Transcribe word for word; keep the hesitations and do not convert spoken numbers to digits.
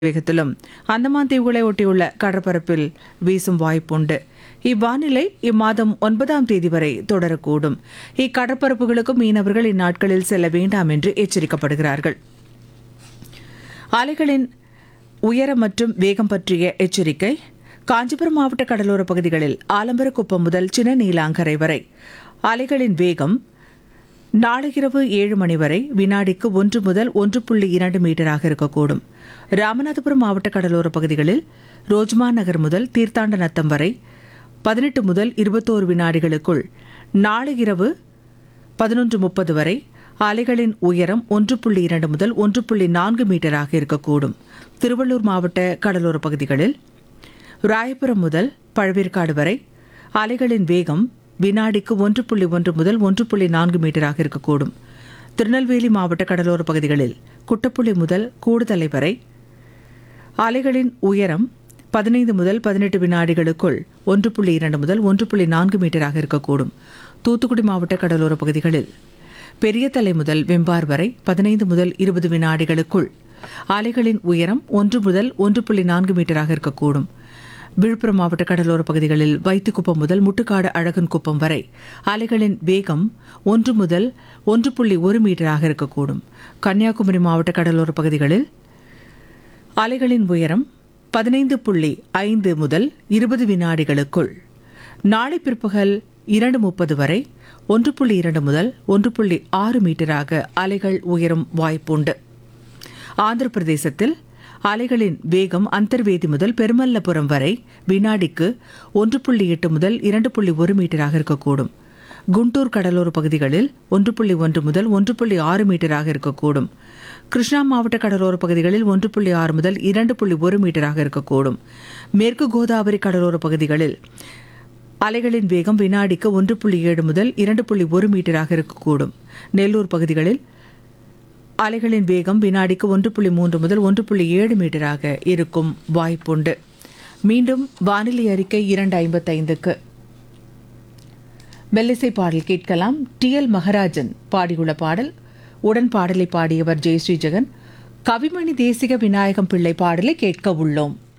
வேகத்திலும் அந்தமான் தீவுகளை ஒட்டியுள்ள கடற்பரப்பில் வீசும் வாய்ப்புண்டு. இவ்வானிலை இம்மாதம் ஒன்பதாம் தேதி வரை தொடரக்கூடும். இக்கடற்பரப்புகளுக்கும் மீனவர்கள் இந்நாட்களில் செல்ல வேண்டாம் என்று எச்சரிக்கப்படுகிறார்கள். அலைகளின் உயரம் மற்றும் வேகம் பற்றிய எச்சரிக்கை. காஞ்சிபுரம் மாவட்ட கடலோர பகுதிகளில் ஆலம்பரக்குப்பம் முதல் சின்ன நீலாங்கரை வரை அலைகளின் வேகம் நாளை இரவு ஏழு மணி வரை வினாடிக்கு ஒன்று முதல் ஒன்று புள்ளி இரண்டு மீட்டராக இருக்கக்கூடும். ராமநாதபுரம் மாவட்ட கடலோர பகுதிகளில் ரோஜ்மா நகர் முதல் தீர்த்தாண்ட நத்தம் வரை பதினெட்டு முதல் இருபத்தோரு வினாடிகளுக்குள் நாளை இரவு பதினொன்று முப்பது வரை அலைகளின் உயரம் ஒன்று புள்ளி இரண்டு முதல் ஒன்று புள்ளி நான்கு மீட்டராக இருக்கக்கூடும். திருவள்ளூர் மாவட்ட கடலோர பகுதிகளில் ராயபுரம் முதல் பழவேற்காடு வரை அலைகளின் வேகம் வினாடிக்கு ஒன்று புள்ளி ஒன்று முதல் ஒன்று புள்ளி நான்கு மீட்டராக இருக்கக்கூடும். திருநெல்வேலி மாவட்ட கடலோர பகுதிகளில் குட்டப்புள்ளி முதல் கூடுதலை வரை அலைகளின் உயரம் பதினைந்து முதல் பதினெட்டு வினாடிகளுக்குள் ஒன்று புள்ளி இரண்டு முதல் ஒன்று புள்ளி நான்கு மீட்டராக இருக்கக்கூடும். தூத்துக்குடி மாவட்ட கடலோர பகுதிகளில் பெரிய தலை முதல் வெம்பார் வரை பதினைந்து முதல் இருபது வினாடிகளுக்குள் அலைகளின் உயரம் ஒன்று முதல் ஒன்று புள்ளி நான்கு மீட்டராக இருக்கக்கூடும். விழுப்புரம் மாவட்ட கடலோர பகுதிகளில் வைத்துக்குப்பம் முதல் முட்டுக்காடு அழகன் குப்பம் வரை அலைகளின் வேகம் ஒன்று முதல் ஒன்று புள்ளி ஒரு மீட்டராக இருக்கக்கூடும். கன்னியாகுமரி மாவட்ட கடலோர பகுதிகளில் அலைகளின் உயரம் பதினைந்து புள்ளி ஐந்து முதல் இருபது வினாடிகளுக்குள் நாளை பிற்பகல் இரண்டு முப்பது வரை ஒன்று புள்ளி இரண்டு முதல் ஒன்று புள்ளி ஆறு மீட்டராக அலைகள் உயரும் வாய்ப்புண்டு. ஆந்திர பிரதேசத்தில் அலைகளின் வேகம் அந்தர்வேதி முதல் பெருமல்லபுரம் வரை வினாடிக்கு ஒன்று புள்ளி எட்டு முதல் இரண்டு புள்ளி ஒரு மீட்டராக இருக்கக்கூடும். குண்டூர் கடலோர பகுதிகளில் ஒன்று புள்ளி ஒன்று முதல் ஒன்று புள்ளி ஆறு மீட்டராக இருக்கக்கூடும். கிருஷ்ணா மாவட்ட கடலோர பகுதிகளில் ஒன்று புள்ளி ஆறு முதல் இரண்டு புள்ளி ஒரு மீட்டராக இருக்கக்கூடும். மேற்கு கோதாவரி கடலோர பகுதிகளில் அலைகளின் வேகம் வினாடிக்கு ஒன்று புள்ளி ஏழு முதல் இரண்டு புள்ளி ஒரு மீட்டராக இருக்கக்கூடும். நெல்லூர் பகுதிகளில் அலைகளின் வேகம் வினாடிக்கு ஒன்று புள்ளி மூன்று முதல் ஒன்று புள்ளி ஏழு மீட்டராக இருக்கும் வாய்ப்புண்டு. மீண்டும் வானிலை அறிக்கை இரண்டு ஐம்பத்தைந்துக்கு மெல்லிசை பாடல் கேட்கலாம். டி எல் மகராஜன் பாடியுள்ள பாடல். உடன் பாடலை பாடியவர் ஜெயஸ்ரீ ஜெகன். கவிமணி தேசிக விநாயகம் பிள்ளை பாடலை கேட்க உள்ளோம்.